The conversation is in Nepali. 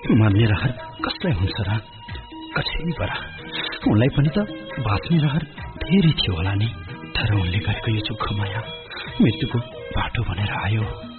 मर्ने रहर कसलाई हुन्छ र? कठिन परा उनलाई पनि त बाँच्ने रहर धेरै थियो होला नि। तर उनले गरेको यो चुक्खो माया मृत्युको बाटो भनेर आयो।